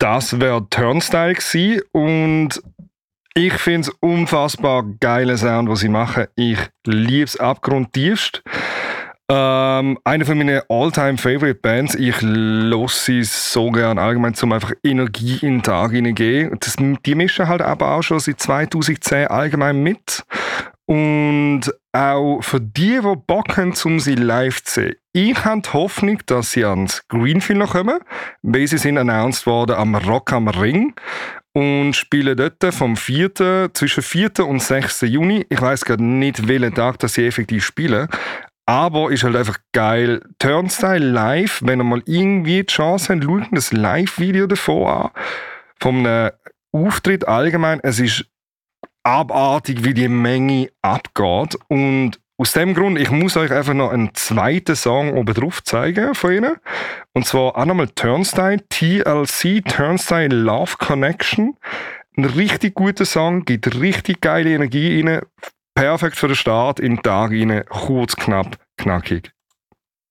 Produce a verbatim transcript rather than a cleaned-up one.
das wäre Turnstile gewesen. Und ich finde es unfassbar geiler Sound, was sie machen. Ich liebe es abgrundtiefst. Ähm, eine von meinen All-Time-Favorite-Bands. Ich höre sie so gerne allgemein, um einfach Energie in den Tag hineingehen. Das, die mischen halt aber auch schon seit zweitausendzehn allgemein mit. Und auch für die, die Bock haben, um sie live zu sehen. Ich habe die Hoffnung, dass sie ans Greenfield noch kommen, weil sie sind announced worden am Rock am Ring und spielen dort vom vierten zwischen vierten und sechsten Juni. Ich weiss gerade nicht, welchen Tag dass sie effektiv spielen. Aber ist halt einfach geil. Turnstile live, wenn ihr mal irgendwie die Chance habt, schaut das Live-Video davon an. Vom äh, Auftritt allgemein. Es ist abartig, wie die Menge abgeht. Und aus dem Grund, ich muss euch einfach noch einen zweiten Song oben drauf zeigen von ihnen. Und zwar auch nochmal Turnstile, T L C, Turnstile Love Connection. Ein richtig guter Song, gibt richtig geile Energie rein. Perfekt für den Start in den Tag rein. Kurz, knapp, knackig.